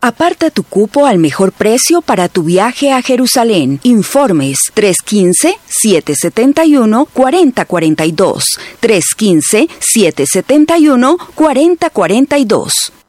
Aparta tu cupo al mejor precio para tu viaje a Jerusalén. Informes 315-771-4042. 315-771-4042.